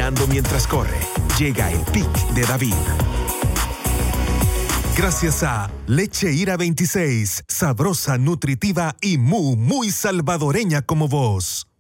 caminando mientras corre. Llega el pic de David. Gracias a Leche Ira 26, sabrosa, nutritiva y muy salvadoreña como vos.